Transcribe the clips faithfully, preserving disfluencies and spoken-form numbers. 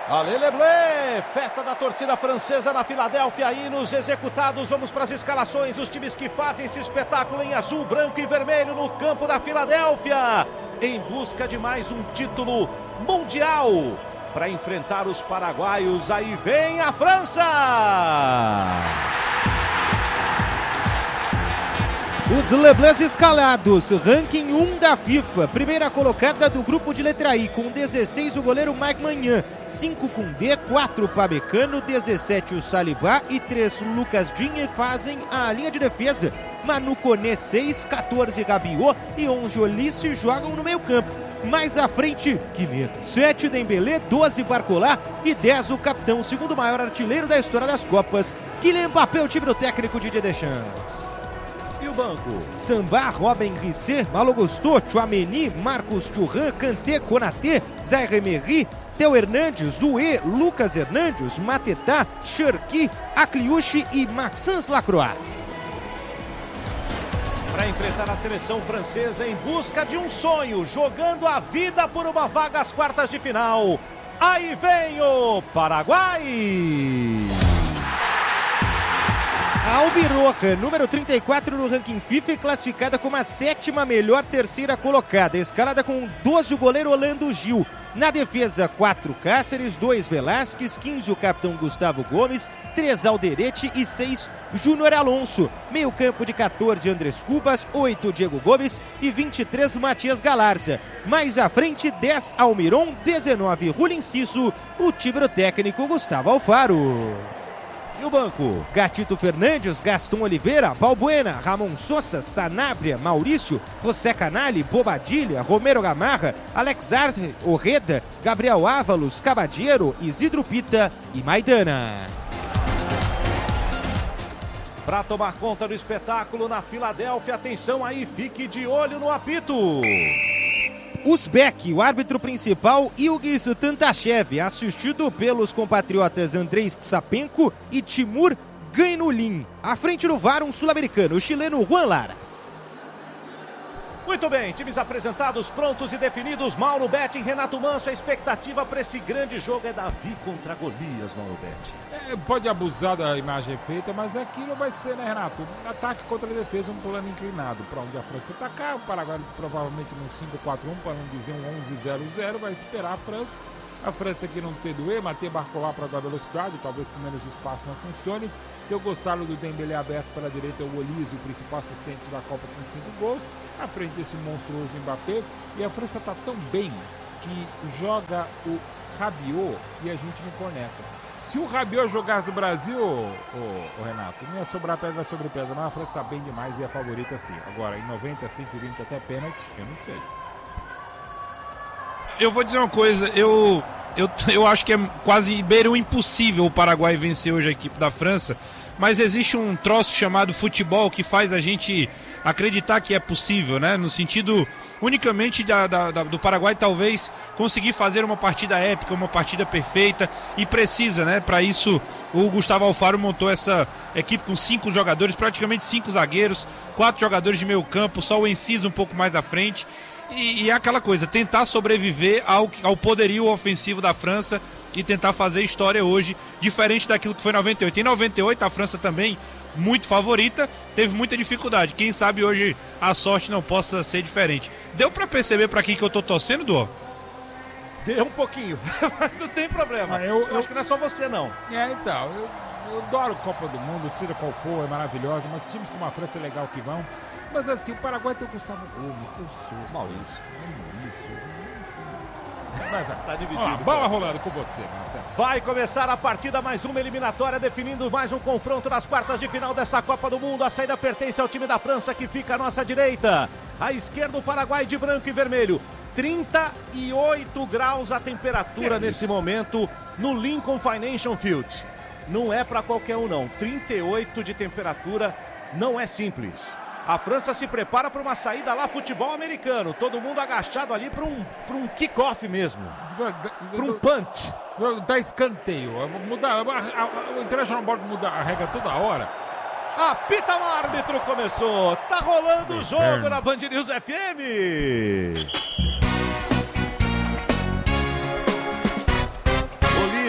Ale Leblé, festa da torcida francesa na Filadélfia, hinos executados, vamos para as escalações, os times que fazem esse espetáculo em azul, branco e vermelho no campo da Filadélfia, em busca de mais um título mundial, para enfrentar os paraguaios, aí vem a França! Os Leblés escalados, ranking um da FIFA, primeira colocada do grupo de letra I, com dezesseis o goleiro Mike Maignan, cinco com D, quatro o Pamecano, dezessete o Saliba e três o Lucas Digne fazem a linha de defesa. Manu Koné seis, quatorze Rabiot e onze Olise jogam no meio campo. Mais à frente, que medo, sete Dembélé, doze Barcola e dez o capitão, segundo maior artilheiro da história das Copas, Kylian Mbappé, o time do técnico Didier Deschamps. E o banco? Samba, Robin Risset, Malo Gusto, Tchouaméni, Marcos Thuram, Kanté, Konaté, Zaire Emery, Theo Hernandes, Doué, Lucas Hernandes, Mateta, Cherki, Akliouche e Maxence Lacroix. Para enfrentar a seleção francesa em busca de um sonho, jogando a vida por uma vaga às quartas de final. Aí vem o Paraguai! A Albirroja, número trinta e quatro no ranking FIFA, é classificada como a sétima melhor terceira colocada. Escalada com doze o goleiro Orlando Gil. Na defesa, quatro Cáceres, dois Velásquez, quinze o capitão Gustavo Gomes, três Alderete e seis Júnior Alonso. Meio campo de quatorze Andrés Cubas, oito Diego Gomes e vinte e três Matias Galarza. Mais à frente, dez Almiron, dezenove Julio Enciso, o time do técnico Gustavo Alfaro. E o banco? Gatito Fernandes, Gaston Oliveira, Balbuena, Ramon Sosa, Sanabria, Maurício, José Canali, Bobadilha, Romero Gamarra, Alex Arce, Orreda, Gabriel Ávalos, Cabadiero, Isidro Pita e Maidana. Para tomar conta do espetáculo na Filadélfia, atenção aí, fique de olho no apito. Uzbek, o árbitro principal, Ilgiz Tantashev, assistido pelos compatriotas Andrei Tsapenko e Timur Gainulin. À frente do V A R, um sul-americano, o chileno Juan Lara. Muito bem, times apresentados, prontos e definidos. Mauro Betting, Renato Manso, a expectativa para esse grande jogo é Davi contra Golias, Mauro Betting. É, pode abusar da imagem feita, mas aquilo vai ser, né, Renato? Ataque contra a defesa, um plano inclinado para onde a França atacar. O Paraguai provavelmente num cinco quatro um, para não dizer um onze zero zero, vai esperar a França. A França aqui não ter doer, manter Barcola para dar velocidade, talvez com menos espaço não funcione. Eu gostava do Dembélé aberto pela direita, o Olise, o principal assistente da Copa, com cinco gols. À frente desse monstruoso Mbappé. E a França está tão bem que joga o Rabiot e a gente não conecta. Se o Rabiot jogasse do Brasil, ô, ô, ô Renato, não ia sobrar pedra sobre pedra, mas a França está bem demais e é a favorita sim. Agora, em noventa, cento e vinte até pênaltis, eu não sei. Eu vou dizer uma coisa, eu, eu, eu acho que é quase beira o impossível o Paraguai vencer hoje a equipe da França, mas existe um troço chamado futebol que faz a gente acreditar que é possível, né? No sentido unicamente da, da, da, do Paraguai talvez conseguir fazer uma partida épica, uma partida perfeita, e precisa, né? Para isso o Gustavo Alfaro montou essa equipe com cinco jogadores, praticamente cinco zagueiros, quatro jogadores de meio campo, só o Enciso um pouco mais à frente. E, e é aquela coisa, tentar sobreviver ao, ao poderio ofensivo da França e tentar fazer história hoje, diferente daquilo que foi em noventa e oito. Em noventa e oito a França também, muito favorita, teve muita dificuldade. Quem sabe hoje a sorte não possa ser diferente. Deu pra perceber pra quem que eu tô torcendo, Dô? Deu um pouquinho, mas não tem problema. Ah, eu, eu, eu acho que não é só você, não. É, então, eu, eu adoro Copa do Mundo, seja qual for, é maravilhosa, mas times como a França é legal que vão. Mas assim, o Paraguai tem o Gustavo Gomes, tem o Sousa. Maurício. Maurício. Vai, vai. Tá dividido. Ó, bola rolando com você, Marcelo. Vai começar a partida, mais uma eliminatória, definindo mais um confronto nas quartas de final dessa Copa do Mundo. A saída pertence ao time da França, que fica à nossa direita. À esquerda, o Paraguai de branco e vermelho. trinta e oito graus a temperatura é nesse momento no Lincoln Financial Field. Não é para qualquer um, não. trinta e oito de temperatura não é simples. A França se prepara para uma saída lá, futebol americano. Todo mundo agachado ali para um, para um kick-off mesmo. Para um punt. Dá escanteio. Mudar, o International Board muda a regra toda hora. Apita o árbitro, começou. Tá rolando o jogo na Band News F M.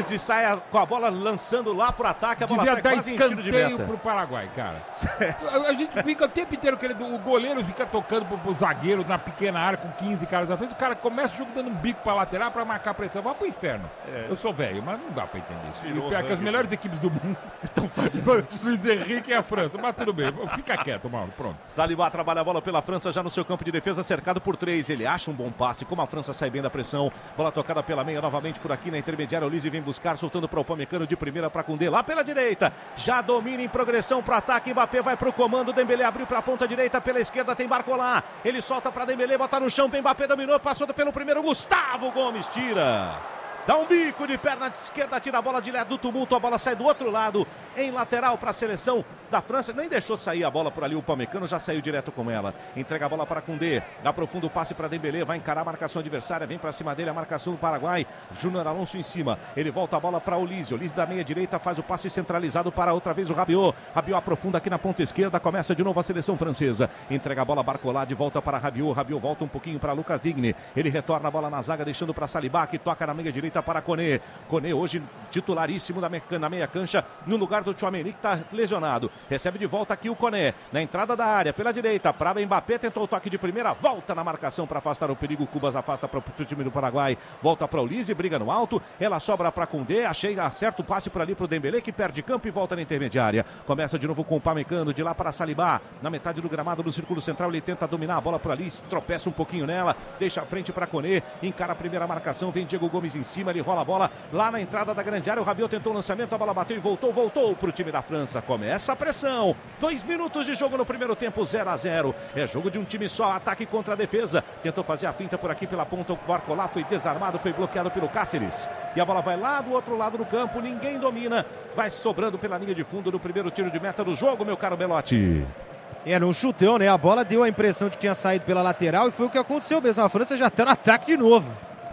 Olise sai com a bola lançando lá pro ataque, a bola Devia sai dar quase em tiro de escanteio meta. pro Paraguai, cara. A, a gente fica o tempo inteiro querendo, o goleiro fica tocando pro, pro zagueiro na pequena área com quinze caras à frente, o cara começa o jogo dando um bico pra lateral pra marcar a pressão. Vai pro inferno. É. Eu sou velho, mas não dá pra entender isso. Virou, e pior que as melhores equipes do mundo estão fazendo Luiz Henrique e a França, mas tudo bem, fica quieto, Mauro, pronto. Saliba trabalha a bola pela França já no seu campo de defesa, cercado por três, ele acha um bom passe, como a França sai bem da pressão, bola tocada pela meia novamente por aqui na intermediária, o Olise vem buscar, soltando para o Upamecano de primeira para Koundé, lá pela direita, já domina em progressão para ataque, Mbappé vai para o comando, Dembélé abriu para a ponta direita, pela esquerda tem Barcola, ele solta para Dembélé, bota no chão, Mbappé dominou, passou pelo primeiro, Gustavo Gomes tira. Dá um bico de perna esquerda, tira a bola direto do tumulto, a bola sai do outro lado, em lateral para a seleção da França, nem deixou sair a bola por ali, o Upamecano já saiu direto com ela, entrega a bola para Koundé, dá profundo o passe para Dembélé, vai encarar a marcação adversária, vem para cima dele a marcação do Paraguai, Júnior Alonso em cima, ele volta a bola para Olise, Olise da meia direita faz o passe centralizado para outra vez o Rabiot, Rabiot aprofunda aqui na ponta esquerda, começa de novo a seleção francesa, entrega a bola Barcola de volta para Rabiot, Rabiot volta um pouquinho para Lucas Digne, ele retorna a bola na zaga, deixando para Saliba, que toca na meia direita para Koné, Koné hoje titularíssimo da meia, na meia cancha, no lugar do Tchouaméni que está lesionado, recebe de volta aqui o Koné, na entrada da área, pela direita, para Mbappé, tentou o toque de primeira, volta na marcação para afastar o perigo, Cubas afasta para o time do Paraguai, volta para o Olise, briga no alto, ela sobra para Koundé, achei, acerta o passe por ali para o Dembélé, que perde campo e volta na intermediária, começa de novo com o Upamecano, de lá para Saliba, na metade do gramado do círculo central, ele tenta dominar a bola por ali, tropeça um pouquinho nela, deixa a frente para Koné, encara a primeira marcação, vem Diego Gomes em cima, ele rola a bola lá na entrada da grande área, o Rabiot tentou o lançamento, a bola bateu e voltou, voltou para o time da França, começa a pressão, dois minutos de jogo no primeiro tempo, zero a zero, é jogo de um time só, ataque contra a defesa, tentou fazer a finta por aqui pela ponta, o Barcola foi desarmado, foi bloqueado pelo Cáceres, e a bola vai lá do outro lado do campo, ninguém domina, vai sobrando pela linha de fundo no primeiro tiro de meta do jogo, meu caro Belotti. Era um chutão, né? A bola deu a impressão de que tinha saído pela lateral e foi o que aconteceu mesmo, a França já está no ataque de novo.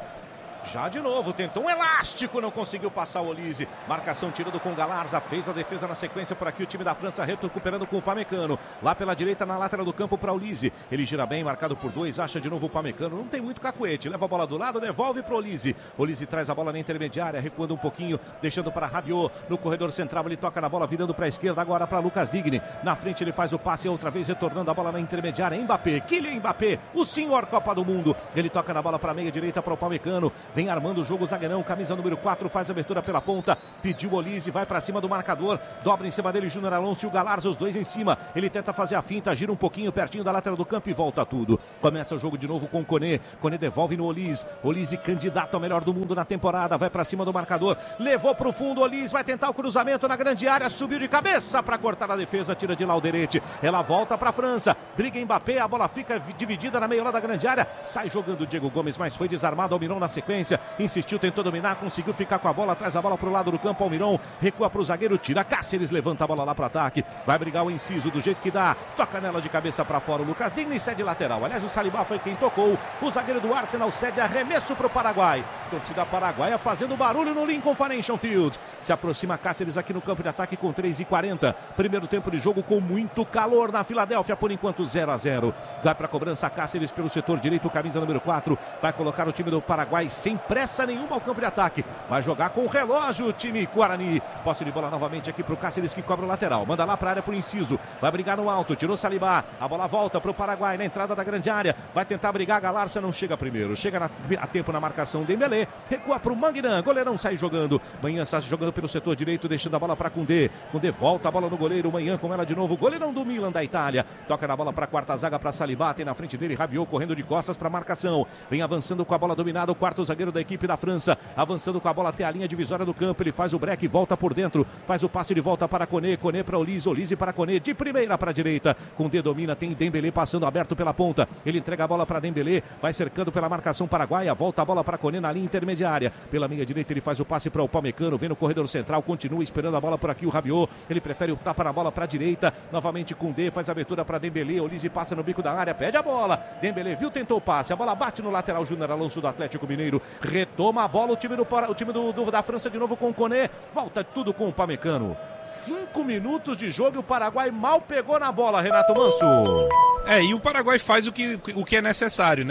Já de novo, tentou um elástico, não conseguiu passar o Olise. Marcação tirando com o Galarza, fez a defesa na sequência por aqui. O time da França recuperando com o Upamecano. Lá pela direita, na lateral do campo para o Olise. Ele gira bem, marcado por dois, acha de novo o Upamecano. Não tem muito cacuete, leva a bola do lado, devolve para o Olise. Olise traz a bola na intermediária, recuando um pouquinho, deixando para Rabiot. No corredor central, ele toca na bola, virando para a esquerda, agora para Lucas Digne. Na frente, ele faz o passe outra vez, retornando a bola na intermediária. Mbappé, Kylian Mbappé, o senhor Copa do Mundo. Ele toca na bola para a meia direita para o Upamecano. Vem armando o jogo o zagueirão, camisa número quatro, faz a abertura pela ponta, pediu o Olise, vai para cima do marcador, dobra em cima dele Júnior Alonso e o Galarza, os dois em cima, ele tenta fazer a finta, gira um pouquinho pertinho da lateral do campo e volta tudo. Começa o jogo de novo com o Koné, Koné devolve no Olise, Olise candidato ao melhor do mundo na temporada, vai para cima do marcador, levou para o fundo, Olise vai tentar o cruzamento na grande área, subiu de cabeça para cortar a defesa, tira de lá o Derete, ela volta para a França, briga Mbappé, a bola fica dividida na meia hora da grande área, sai jogando o Diego Gomes, mas foi desarmado, Almiron na sequência, insistiu, tentou dominar, conseguiu ficar com a bola, traz a bola pro lado do campo, Almiron recua pro zagueiro, tira Cáceres, levanta a bola lá pro ataque, vai brigar o Inciso do jeito que dá, toca nela de cabeça para fora, o Lucas Digne cede lateral, aliás o Saliba foi quem tocou, o zagueiro do Arsenal cede arremesso pro Paraguai, torcida paraguaia fazendo barulho no Lincoln Financial Field, se aproxima Cáceres aqui no campo de ataque com três e quarenta, primeiro tempo de jogo com muito calor na Filadélfia, por enquanto zero a zero, vai pra cobrança Cáceres pelo setor direito, camisa número quatro, vai colocar o time do Paraguai sem pressa nenhuma ao campo de ataque, vai jogar com o relógio o time Guarani, posse de bola novamente aqui pro Cáceres que cobra o lateral, manda lá pra área pro Inciso, vai brigar no alto, tirou Saliba, a bola volta pro Paraguai na entrada da grande área, vai tentar brigar, Galarza não chega primeiro, chega na, a tempo na marcação, Dembélé, recua pro Magnan, goleirão sai jogando, Manhã está jogando pelo setor direito, deixando a bola pra Koundé, Koundé volta a bola no goleiro, Manhã com ela de novo, goleirão do Milan da Itália, toca na bola pra quarta zaga pra Saliba, tem na frente dele Rabiot correndo de costas pra marcação, vem avançando com a bola dominada, o quarto zagueiro da equipe da França, avançando com a bola até a linha divisória do campo, ele faz o break e volta por dentro, faz o passe de volta para Koné, Koné para Olise, Olise para Koné, de primeira para a direita, Koundé domina, tem Dembélé passando aberto pela ponta, ele entrega a bola para Dembélé, vai cercando pela marcação paraguaia, volta a bola para Koné na linha intermediária, pela meia direita ele faz o passe para o Upamecano, vem no corredor central, continua esperando a bola por aqui o Rabiot, ele prefere o tapa na bola para a direita, novamente Koundé, faz a abertura para Dembélé, Olise passa no bico da área, pede a bola, Dembélé viu, tentou o passe, a bola bate no lateral, Júnior Alonso do Atlético Mineiro, retoma a bola, o time do, o time do, do da França de novo com o Koné, volta tudo com o Upamecano. Cinco minutos de jogo e o Paraguai mal pegou na bola, Renato Manso. É, e o Paraguai faz o que, o que é necessário, né?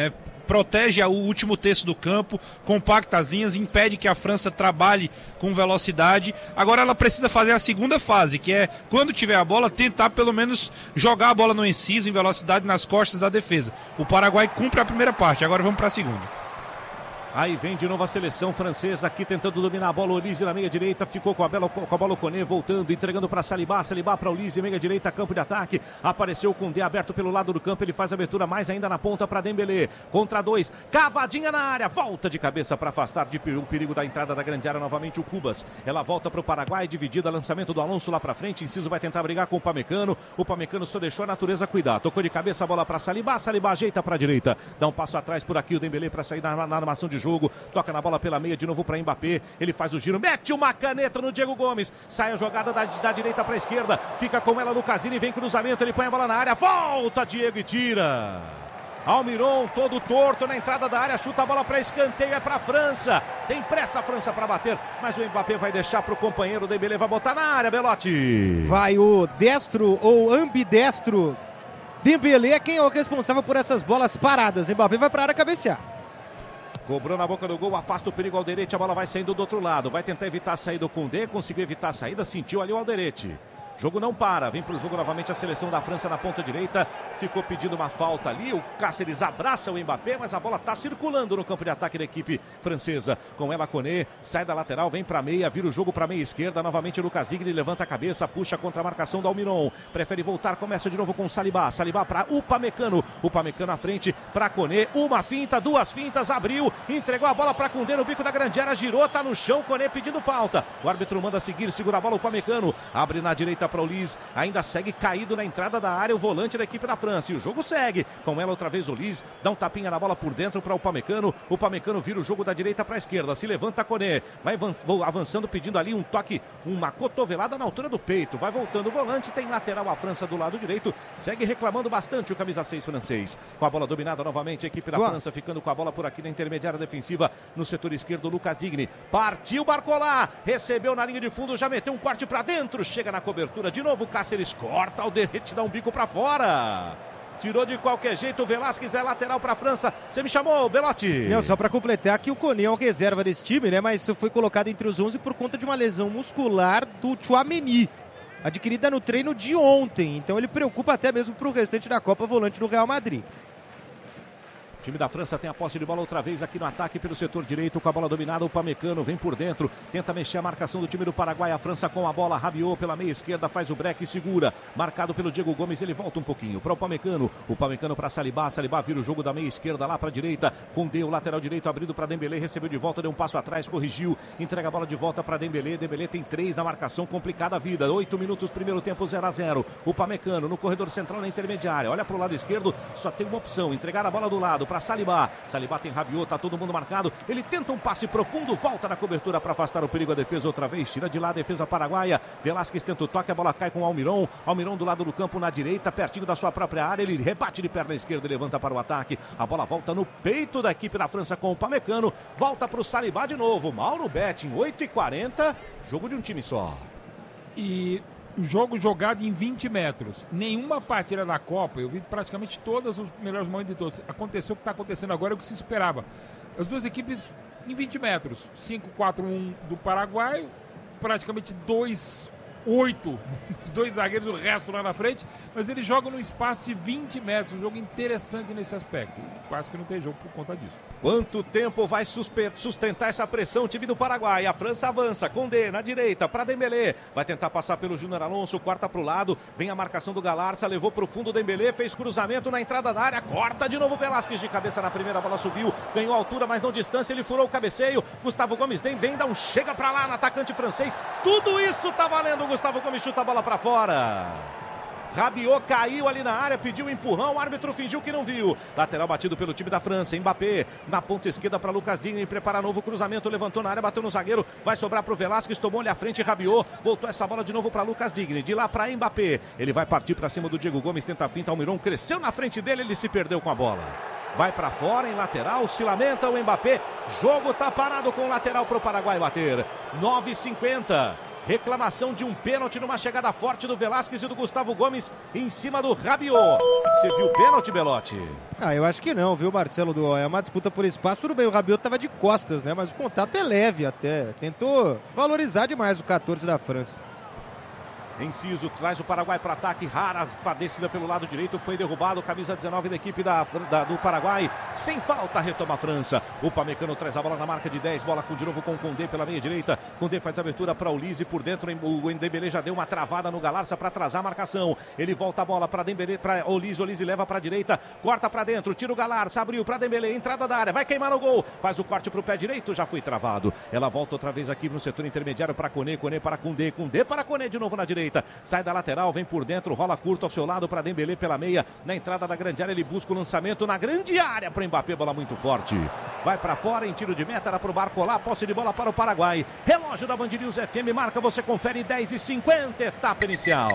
protege o último terço do campo, compacta as linhas, impede que a França trabalhe com velocidade. Agora ela precisa fazer a segunda fase, que é, quando tiver a bola, tentar pelo menos jogar a bola no inciso, em velocidade, nas costas da defesa. O Paraguai cumpre a primeira parte, agora vamos para a segunda. Aí vem de novo a seleção francesa aqui tentando dominar a bola. Olise na meia direita, ficou com a, bola, com a bola o Koné, voltando, entregando para Salibá, Salibá para Olise, meia direita, campo de ataque. Apareceu o Koundé aberto pelo lado do campo, ele faz a abertura mais ainda na ponta para Dembélé. Contra dois, cavadinha na área, volta de cabeça para afastar de o perigo da entrada da grande área novamente o Cubas. Ela volta para o Paraguai, dividida, lançamento do Alonso lá para frente. Inciso vai tentar brigar com o Pamecano. O Pamecano só deixou a natureza cuidar. Tocou de cabeça a bola para Salibá, Salibá ajeita para a direita. Dá um passo atrás por aqui o Dembélé para sair na, na armação de jogo. Toca na bola pela meia de novo para Mbappé, ele faz o giro, mete uma caneta no Diego Gomes, sai a jogada da, da direita para a esquerda, fica com ela Lucas Digne, vem cruzamento, ele põe a bola na área, volta Diego e tira. Almiron todo torto na entrada da área, chuta a bola para escanteio, é para a França, tem pressa a França para bater, mas o Mbappé vai deixar para o companheiro, o Dembélé vai botar na área, Belotti. Vai o destro ou ambidestro Dembélé, quem é o responsável por essas bolas paradas. Mbappé vai para a área cabecear. Cobrou na boca do gol, afasta o perigo Alderete, a bola vai saindo do outro lado, vai tentar evitar a saída do Koundé, conseguiu evitar a saída, sentiu ali o Alderete. Jogo não para, vem pro jogo novamente a seleção da França na ponta direita, ficou pedindo uma falta ali, o Cáceres abraça o Mbappé, mas a bola tá circulando no campo de ataque da equipe francesa. Com ela Koné, sai da lateral, vem pra meia, vira o jogo pra meia esquerda, novamente Lucas Digne, levanta a cabeça, puxa contra a marcação do Almiron, prefere voltar, começa de novo com o Salibá, Salibá pra Upamecano, Upamecano à frente pra Koné, uma finta, duas fintas, abriu, entregou a bola pra Koundé no bico da grande área, girou, tá no chão, Koné pedindo falta, o árbitro manda seguir, segura a bola, Upamecano, abre na direita para o Liz, ainda segue caído na entrada da área o volante da equipe da França, e o jogo segue, com ela outra vez o Liz, dá um tapinha na bola por dentro para o Upamecano, o Upamecano vira o jogo da direita para a esquerda, se levanta Koné, vai avançando pedindo ali um toque, uma cotovelada na altura do peito, vai voltando o volante, tem lateral a França do lado direito, segue reclamando bastante o camisa seis francês, com a bola dominada novamente a equipe da Boa. França ficando com a bola por aqui na intermediária defensiva, no setor esquerdo Lucas Digne, partiu Barcola, recebeu na linha de fundo, já meteu um corte para dentro, chega na cobertura de novo, o Cáceres corta, o Alderete dá um bico para fora. Tirou de qualquer jeito, o Velasquez é lateral para a França. Você me chamou, Belotti? Não, só para completar que o Koné é uma reserva desse time, né? Mas foi colocado entre os onze por conta de uma lesão muscular do Tchouaméni, adquirida no treino de ontem. Então ele preocupa até mesmo para o restante da Copa, volante do Real Madrid. O time da França tem a posse de bola outra vez aqui no ataque pelo setor direito, com a bola dominada, o Upamecano vem por dentro, tenta mexer a marcação do time do Paraguai, a França com a bola, Rabiot pela meia esquerda, faz o break e segura, marcado pelo Diego Gomes, ele volta um pouquinho para o Upamecano, o Upamecano para Salibá, Salibá vira o jogo da meia esquerda lá para a direita, Koundé, o lateral direito abrindo para Dembélé, recebeu de volta, deu um passo atrás, corrigiu, entrega a bola de volta para Dembélé, Dembélé tem três na marcação, complicada a vida, oito minutos, primeiro tempo, zero a zero, o Upamecano no corredor central na intermediária, olha para o lado esquerdo, só tem uma opção, entregar a bola do lado para Salibá, Salibá tem Rabiot, tá todo mundo marcado, ele tenta um passe profundo, volta na cobertura para afastar o perigo, a defesa outra vez, tira de lá a defesa paraguaia, Velasquez tenta o toque, a bola cai com o Almiron, Almiron do lado do campo na direita, pertinho da sua própria área, ele rebate de perna esquerda e levanta para o ataque, a bola volta no peito da equipe da França com o Upamecano, volta para o Salibá de novo, Mauro Betting, oito e quarenta, jogo de um time só. E jogo jogado em vinte metros. Nenhuma partida da Copa, eu vi praticamente todos os melhores momentos de todos. Aconteceu o que está acontecendo agora, é o que se esperava. As duas equipes em vinte metros. cinco quatro um do Paraguai, praticamente dois oito, dois zagueiros, o resto lá na frente, mas eles jogam num espaço de vinte metros, um jogo interessante nesse aspecto. Quase que não tem jogo por conta disso. Quanto tempo vai sustentar essa pressão o time do Paraguai? A França avança, Koundé na direita, para Dembélé, vai tentar passar pelo Júnior Alonso, corta para o lado, vem a marcação do Galarça, levou para o fundo o Dembélé, fez cruzamento na entrada da área, corta de novo Velasquez de cabeça na primeira, bola subiu, ganhou altura, mas não distância, ele furou o cabeceio, Gustavo Gomes vem, vem, dá um chega para lá no atacante francês, tudo isso tá valendo, Gustavo Gomes chuta a bola para fora. Rabiot caiu ali na área, pediu um empurrão, o árbitro fingiu que não viu. Lateral batido pelo time da França, Mbappé na ponta esquerda para Lucas Digne, prepara novo cruzamento, levantou na área, bateu no zagueiro, vai sobrar para o Velasquez, tomou-lhe à frente, Rabiot, voltou essa bola de novo para Lucas Digne, de lá para Mbappé, ele vai partir para cima do Diego Gomes, tenta a finta, Almiron cresceu na frente dele, ele se perdeu com a bola. Vai para fora em lateral, se lamenta o Mbappé, jogo tá parado com o lateral para o Paraguai bater. nove e cinquenta. Reclamação de um pênalti numa chegada forte do Velasquez e do Gustavo Gomes em cima do Rabiot. Você viu o pênalti, Belotti? Ah, eu acho que não, viu, Marcelo? É uma disputa por espaço. Tudo bem, o Rabiot estava de costas, né? Mas o contato é leve até. Tentou valorizar demais o catorze da França. Enciso traz o Paraguai para ataque. Rara para descida pelo lado direito. Foi derrubado. Camisa dezenove da equipe da, da, do Paraguai. Sem falta, retoma a França. O Pamecano traz a bola na marca de dez. Bola com, de novo com o Condé pela meia direita. Condé faz a abertura para o Lise por dentro. O Dembélé já deu uma travada no Galarça para atrasar a marcação. Ele volta a bola para Dembélé, para Olise. Olise leva para a direita. Corta para dentro. Tira o Galarça. Abriu para Dembélé. Entrada da área. Vai queimar no gol. Faz o corte para o pé direito. Já foi travado. Ela volta outra vez aqui no setor intermediário para Koné. Koné para Condé. Condé para Koné de novo na direita. Sai da lateral, vem por dentro, rola curto ao seu lado para Dembélé pela meia, na entrada da grande área ele busca o lançamento na grande área para o Mbappé, bola muito forte, vai para fora em tiro de meta, era para o Barcolá, posse de bola para o Paraguai, relógio da Band News F M, marca, você confere dez e cinquenta, etapa inicial.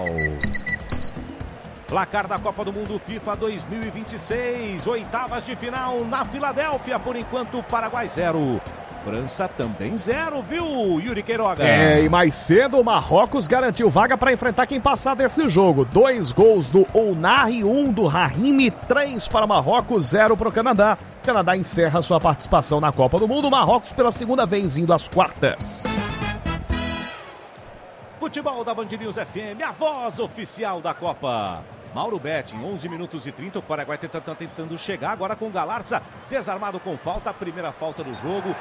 Placar da Copa do Mundo FIFA dois mil e vinte e seis, oitavas de final na Filadélfia, por enquanto Paraguai zero. França também zero, viu, Yuri Queiroga? É, e mais cedo o Marrocos garantiu vaga para enfrentar quem passar desse jogo. Dois gols do Ounahi, um do Rahimi, três para o Marrocos, zero para o Canadá. O Canadá encerra sua participação na Copa do Mundo. Marrocos pela segunda vez indo às quartas. Futebol da Band News F M, a voz oficial da Copa. Mauro Betti, em onze minutos e trinta, o Paraguai tentando, tentando chegar agora com o Galarça, desarmado com falta, a primeira falta do jogo.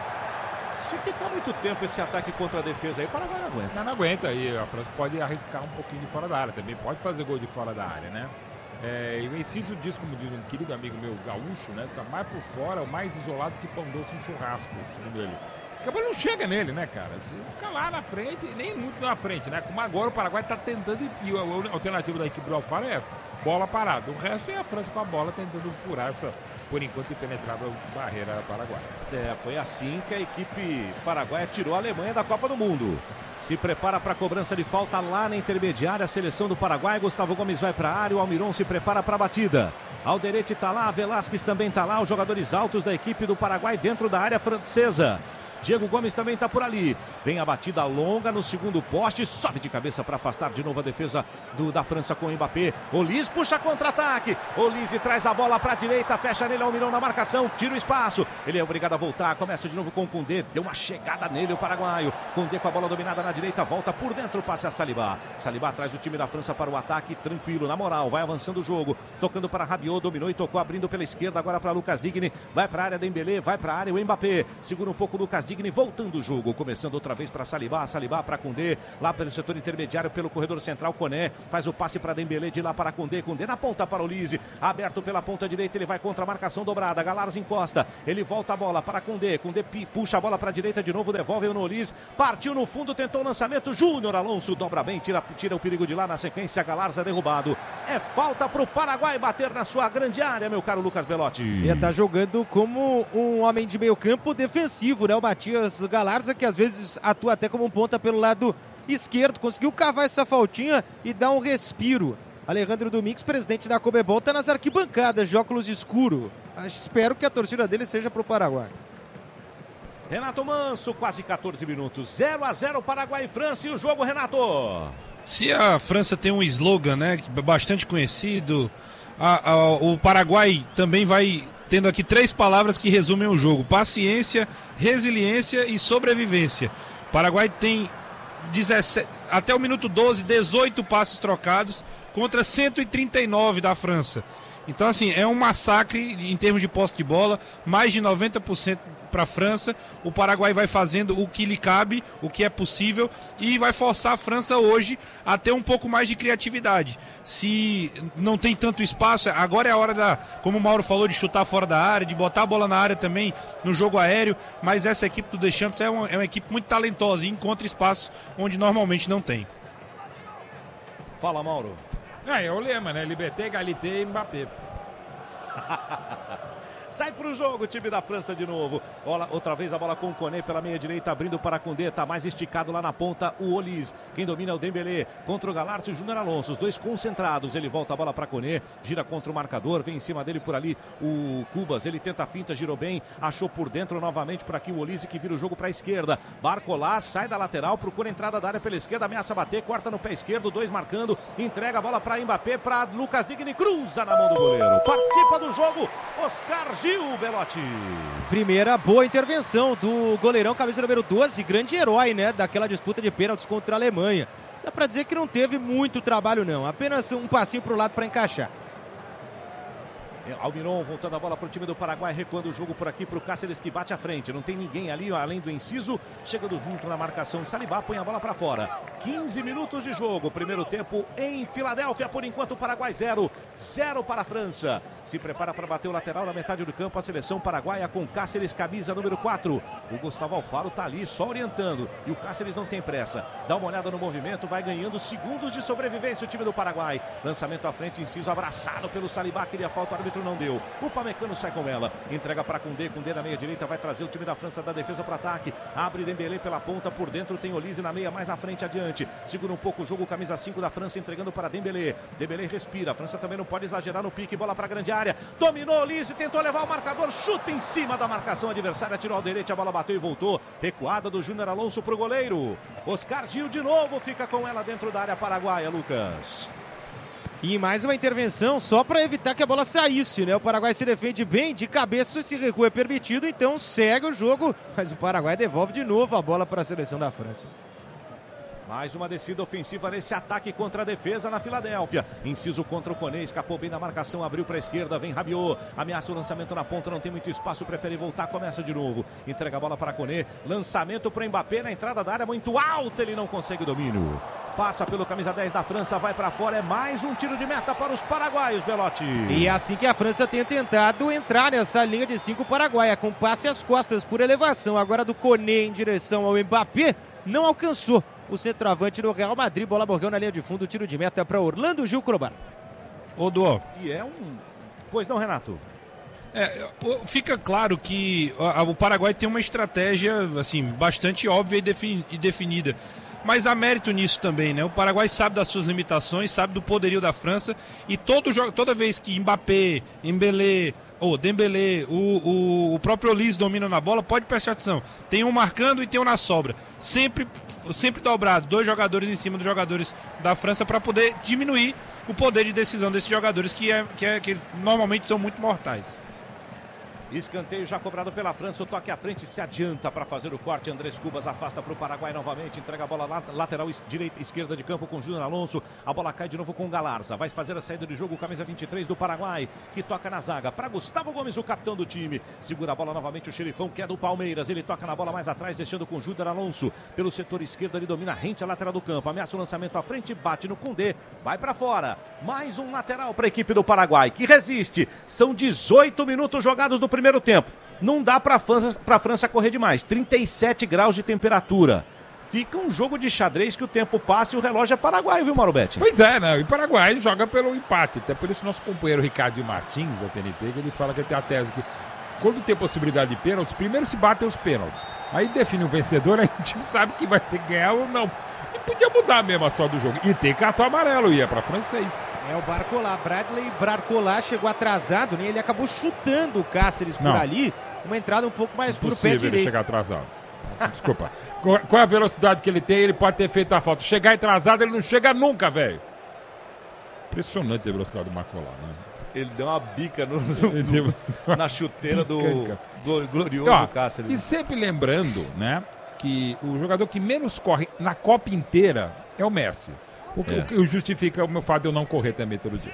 Se ficar muito tempo esse ataque contra a defesa aí, o Paraguai não aguenta. Não, não aguenta. E a França pode arriscar um pouquinho de fora da área. Também pode fazer gol de fora da área, né? É, e o Enciso diz, como diz um querido amigo meu, gaúcho, né? Tá mais por fora, o mais isolado que pão doce em churrasco, segundo ele. Porque a bola não chega nele, né, cara? Se fica lá na frente, nem muito na frente, né? Como agora o Paraguai tá tentando ir. E a alternativa da equipe do Alfaro é essa: bola parada. O resto é a França com a bola tentando furar essa, por enquanto, impenetrável barreira paraguaia. É, foi assim que a equipe paraguaia tirou a Alemanha da Copa do Mundo. Se prepara para a cobrança de falta lá na intermediária. A seleção do Paraguai. Gustavo Gomes vai para a área. O Almiron se prepara para a batida. Alderete está lá. Velasquez também está lá. Os jogadores altos da equipe do Paraguai dentro da área francesa. Diego Gomes também está por ali. Vem a batida longa no segundo poste. Sobe de cabeça para afastar de novo a defesa do, da França com o Mbappé. Olise puxa contra-ataque. Olise traz a bola para a direita. Fecha nele, Almirão na marcação. Tira o espaço. Ele é obrigado a voltar. Começa de novo com o Condé. Deu uma chegada nele o paraguaio. Condé com a bola dominada na direita. Volta por dentro. Passe a Salibá. Salibá traz o time da França para o ataque. Tranquilo, na moral. Vai avançando o jogo. Tocando para Rabiot. Dominou e tocou abrindo pela esquerda. Agora para Lucas Digne. Vai para a área Dembélé. Vai para a área o Mbappé. Segura um pouco o Lucas Digne, voltando o jogo, começando outra vez para Salibá, Salibá para Condé, lá pelo setor intermediário, pelo corredor central, Koné, faz o passe para Dembélé, de lá para Condé, Condé na ponta para Olise, aberto pela ponta direita, ele vai contra a marcação dobrada, Galarza encosta, ele volta a bola para Condé, Condé puxa a bola para a direita de novo, devolve no Olise, partiu no fundo, tentou o lançamento, Júnior Alonso dobra bem, tira, tira o perigo de lá, na sequência, Galarza derrubado, é falta para o Paraguai bater na sua grande área, meu caro Lucas Belotti. Ia estar jogando como um homem de meio campo defensivo, né, o Matias Galarza, que às vezes atua até como um ponta pelo lado esquerdo, conseguiu cavar essa faltinha e dar um respiro. Alejandro Domingues, presidente da Conmebol, está nas arquibancadas de óculos escuro. Espero que a torcida dele seja para o Paraguai. Renato Manso, quase quatorze minutos, zero a zero Paraguai e França, e o jogo, Renato? Se a França tem um slogan, né, bastante conhecido, a, a, o Paraguai também vai tendo aqui três palavras que resumem o jogo: paciência, resiliência e sobrevivência. O Paraguai tem dezessete, até o minuto doze, dezoito passes trocados contra cento e trinta e nove da França. Então, assim, é um massacre em termos de posse de bola, mais de noventa por cento para a França. O Paraguai vai fazendo o que lhe cabe, o que é possível, e vai forçar a França hoje a ter um pouco mais de criatividade. Se não tem tanto espaço, agora é a hora, da, como o Mauro falou, de chutar fora da área, de botar a bola na área também no jogo aéreo, mas essa equipe do Deschamps é uma, é uma equipe muito talentosa e encontra espaço onde normalmente não tem. Fala, Mauro. É, é o lema, né? Liberté, Égalité e Mbappé. Sai pro jogo o time da França de novo. Bola, outra vez a bola com o Koné pela meia direita, abrindo para Koundé. Tá mais esticado lá na ponta o Olise. Quem domina é o Dembélé contra o Galarte e o Júnior Alonso. Os dois concentrados. Ele volta a bola para Koné. Gira contra o marcador. Vem em cima dele por ali o Cubas. Ele tenta a finta, girou bem. Achou por dentro novamente por aqui o Olise, que vira o jogo para a esquerda. Barcola sai da lateral, procura a entrada da área pela esquerda. Ameaça bater, corta no pé esquerdo. Dois marcando. Entrega a bola para Mbappé, para Lucas Digni. Cruza na mão do goleiro. Participa do jogo Oscar Gil, Belotti. Primeira boa intervenção do goleirão, camisa número doze, grande herói, né, daquela disputa de pênaltis contra a Alemanha. Dá pra dizer que não teve muito trabalho não, apenas um passinho pro lado para encaixar. Almiron voltando a bola para o time do Paraguai, recuando o jogo por aqui para o Cáceres, que bate à frente. Não tem ninguém ali, além do Enciso. Chegando junto na marcação, Salibá põe a bola para fora. quinze minutos de jogo, primeiro tempo em Filadélfia. Por enquanto, Paraguai zero, zero para a França. Se prepara para bater o lateral na metade do campo a seleção paraguaia com Cáceres, camisa número quatro. O Gustavo Alfaro está ali só orientando e o Cáceres não tem pressa. Dá uma olhada no movimento, vai ganhando segundos de sobrevivência o time do Paraguai. Lançamento à frente, Enciso abraçado pelo Salibá, queria falta, o árbitro não deu. O Pamecano sai com ela, entrega para Koundé, Koundé na meia direita, vai trazer o time da França da defesa para ataque, abre Dembélé pela ponta, por dentro tem Olise na meia, mais à frente, adiante, segura um pouco o jogo, camisa cinco da França entregando para Dembélé, Dembélé respira, a França também não pode exagerar no pique, bola para a grande área, dominou Olise, tentou levar o marcador, chuta em cima da marcação adversária, tirou ao direito, a bola bateu e voltou, recuada do Júnior Alonso para o goleiro, Oscar Gil de novo fica com ela dentro da área paraguaia, Lucas. E mais uma intervenção só para evitar que a bola saísse, né? O Paraguai se defende bem, de cabeça esse recuo é permitido, então segue o jogo, mas o Paraguai devolve de novo a bola para a seleção da França. Mais uma descida ofensiva nesse ataque contra a defesa na Filadélfia. Inciso contra o Koné, escapou bem da marcação, abriu para a esquerda, vem Rabiot. Ameaça o lançamento na ponta, não tem muito espaço, prefere voltar, começa de novo. Entrega a bola para Koné, lançamento para Mbappé na entrada da área, muito alta, ele não consegue domínio. Passa pelo camisa dez da França, vai para fora, é mais um tiro de meta para os paraguaios, Belotti. E é assim que a França tem tentado entrar nessa linha de cinco paraguaia, com passe às costas por elevação. Agora do Koné em direção ao Mbappé, não alcançou o centroavante no Real Madrid. Bola morreu na linha de fundo, tiro de meta para Orlando Gil Crobar. Ô, Duó. E é um... Pois não, Renato? É, fica claro que o Paraguai tem uma estratégia assim, bastante óbvia e definida. Mas há mérito nisso também, né? O Paraguai sabe das suas limitações, sabe do poderio da França. E todo jogo, toda vez que Mbappé, Dembélé, ou Dembélé, o, o, o próprio Olise domina na bola, pode prestar atenção. Tem um marcando e tem um na sobra. Sempre, sempre dobrado, dois jogadores em cima dos jogadores da França para poder diminuir o poder de decisão desses jogadores que, é, que, é, que normalmente são muito mortais. Escanteio já cobrado pela França, o toque à frente, se adianta para fazer o corte, Andrés Cubas afasta para o Paraguai novamente, entrega a bola lá, lateral direita, esquerda de campo com o Júnior Alonso, a bola cai de novo com o Galarza, vai fazer a saída de jogo, camisa vinte e três do Paraguai, que toca na zaga, para Gustavo Gomes, o capitão do time, segura a bola novamente o xerifão, que é do Palmeiras, ele toca na bola mais atrás, deixando com o Júnior Alonso, pelo setor esquerdo, ele domina rente a lateral do campo, ameaça o lançamento à frente, bate no Koundé, vai para fora, mais um lateral para a equipe do Paraguai, que resiste, são dezoito minutos jogados no primeiro tempo. Não dá para a França correr demais. trinta e sete graus de temperatura. Fica um jogo de xadrez que o tempo passa e o relógio é paraguaio, viu, Mauro Betti? Pois é, né? E o Paraguai joga pelo empate. Até por isso nosso companheiro Ricardo Martins, da T N T, que ele fala que tem a tese que quando tem possibilidade de pênaltis, primeiro se batem os pênaltis. Aí define o vencedor, aí a gente sabe que vai ter que ganhar ou não. E podia mudar mesmo a só do jogo. E tem cartão amarelo, ia para francês. É o Barcola, Bradley Barcola chegou atrasado, né? Ele acabou chutando o Cáceres por não. ali. Uma entrada um pouco mais dura, pé direito. Ele chegar atrasado. Desculpa. Qual é a velocidade que ele tem? Ele pode ter feito a falta. Chegar atrasado, ele não chega nunca, velho. Impressionante a velocidade do Barcola, né? Ele deu uma bica no, no, deu... na chuteira do, do glorioso Ó, Cáceres. E sempre lembrando, né, que o jogador que menos corre na Copa inteira é o Messi. O que, é. o que justifica o meu fato de eu não correr também todo dia.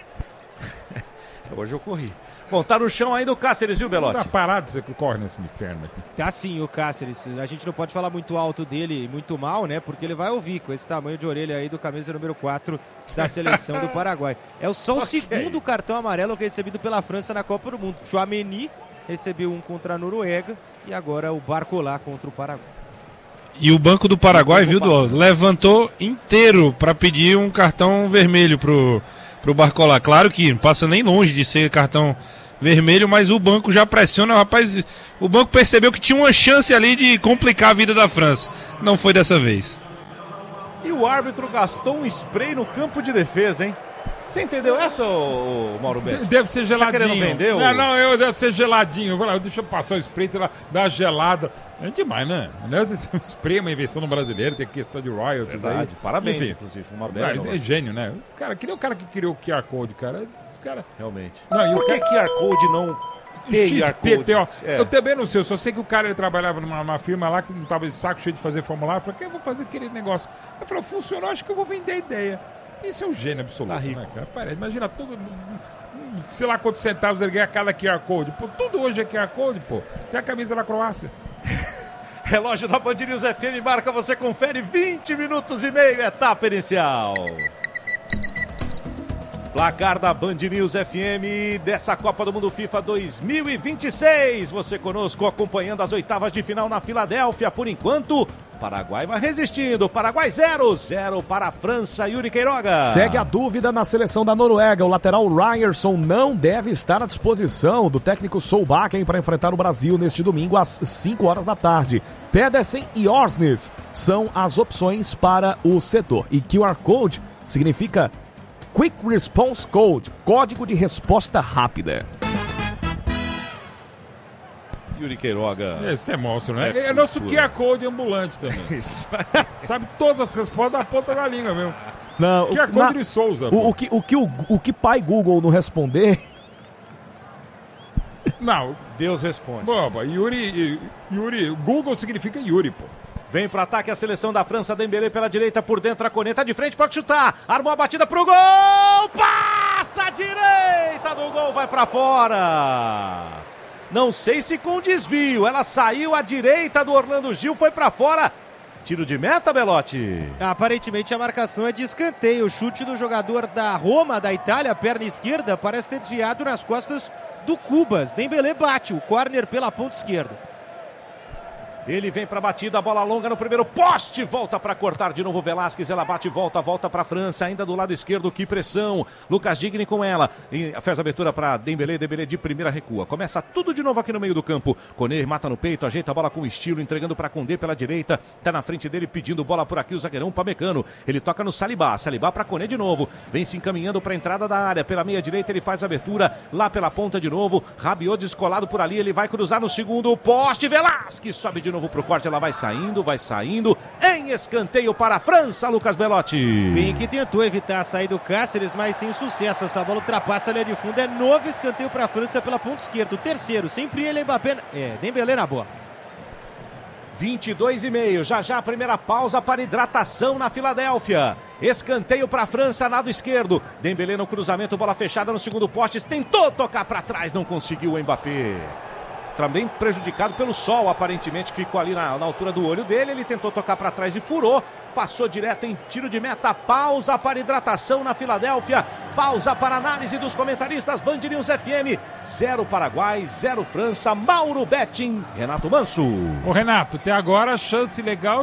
Hoje eu corri. Bom, tá no chão ainda o Cáceres, viu, Belotti? Tá parado, você corre nesse inferno aqui. Tá sim, o Cáceres. A gente não pode falar muito alto dele, muito mal, né? Porque ele vai ouvir com esse tamanho de orelha aí do camisa número quatro da seleção do Paraguai. É só o okay. segundo cartão amarelo recebido pela França na Copa do Mundo. Tchouaméni recebeu um contra a Noruega e agora o Barcola contra o Paraguai. E o Banco do Paraguai, viu, Duó, levantou inteiro para pedir um cartão vermelho pro, pro Barcola. Claro que não passa nem longe de ser cartão vermelho, mas o banco já pressiona. Rapaz, o banco percebeu que tinha uma chance ali de complicar a vida da França. Não foi dessa vez. E o árbitro gastou um spray no campo de defesa, hein? Você entendeu essa, ô, ô, Mauro Betti? Deve ser geladinho. Tá querendo vender? Não, não, eu, deve ser geladinho. Vou lá, deixa eu passar o spray, sei lá, dar uma gelada. É demais, né? Não é um spray, é uma invenção no brasileiro, tem questão de royalties. Verdade. Aí. Parabéns, Enfim, inclusive. Uma bela é, é gênio, né? Os cara, que nem o cara que criou o Q R Code, cara. Os cara... Realmente. Não, e o Por que Q R Code não tem Q R Code? É. Eu também não sei, eu só sei que o cara ele trabalhava numa, numa firma lá que não tava de saco cheio de fazer formulário. Eu falei, que eu vou fazer aquele negócio? Eu falei, funcionou, acho que eu vou vender a ideia. Isso é um gênio absoluto, tá rico, né, cara? Parece, imagina tudo, sei lá quantos centavos ele ganha cada Q R Code. Pô, tudo hoje é Q R Code, pô. Tem a camisa da Croácia. Relógio da Band News F M marca, você confere vinte minutos e meio, etapa inicial. Placar da Band News F M dessa Copa do Mundo FIFA dois mil e vinte e seis. Você conosco acompanhando as oitavas de final na Filadélfia. Por enquanto, Paraguai vai resistindo. Paraguai zero, zero para a França. Yuri Queiroga. Segue a dúvida na seleção da Noruega. O lateral Ryerson não deve estar à disposição do técnico Solbakken para enfrentar o Brasil neste domingo às cinco horas da tarde. Pedersen e Orsnes são as opções para o setor. E Q R Code significa Quick Response Code, código de resposta rápida. Yuri Queiroga. Esse é monstro, né? É É nosso cultura. Q R Code ambulante também. Isso. Sabe todas as respostas da ponta da língua, meu. Não, Q R Code na- de Souza. o, o que, o, que o, o que pai Google não responder... Não, Deus responde. boba, Yuri, Yuri, Google significa Yuri, pô. Vem pro ataque a seleção da França, Dembélé pela direita, por dentro a Coneta de frente, pode chutar, armou a batida pro gol, passa a direita do gol, vai pra fora. Não sei se com desvio, ela saiu à direita do Orlando Gil, foi pra fora. Tiro de meta, Belotti. Aparentemente a marcação é de escanteio. O chute do jogador da Roma, da Itália, perna esquerda, parece ter desviado nas costas do Cubas. Dembélé bate o córner pela ponta esquerda. Ele vem para a batida, bola longa no primeiro poste, volta para cortar de novo Velasquez, ela bate e volta, volta para a França, ainda do lado esquerdo, que pressão, Lucas Digni com ela, e faz a abertura para Dembélé, Dembélé de primeira recua, começa tudo de novo aqui no meio do campo, Koné mata no peito, ajeita a bola com estilo, entregando para Condé pela direita, tá na frente dele pedindo bola por aqui, o zagueirão Pamecano, ele toca no Salibá, Salibá para Koné de novo, vem se encaminhando para a entrada da área, pela meia direita ele faz a abertura, lá pela ponta de novo, Rabiot descolado por ali, ele vai cruzar no segundo poste, Velasquez sobe de novo pro corte, ela vai saindo, vai saindo, em escanteio para a França, Lucas Belotti. Bem que tentou evitar a saída do Cáceres, mas sem sucesso. Essa bola ultrapassa a linha de fundo. É novo escanteio para a França pela ponta esquerda. O terceiro, sempre ele, Mbappé, é, Dembélé na bola. vinte e dois e meio, já já a primeira pausa para hidratação na Filadélfia. Escanteio para a França, lado esquerdo. Dembélé no cruzamento, bola fechada no segundo poste, tentou tocar para trás, não conseguiu o Mbappé. Também prejudicado pelo sol, aparentemente, que ficou ali na, na altura do olho dele. Ele tentou tocar para trás e furou. Passou direto em tiro de meta. Pausa para hidratação na Filadélfia. Pausa para análise dos comentaristas. Band News F M. Zero Paraguai, zero França. Mauro Betting, Renato Manso. Ô Renato, até agora chance legal